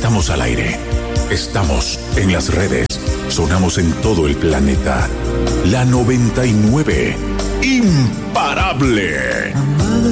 Estamos al aire. Estamos en las redes. Sonamos en todo el planeta. La 99. Imparable.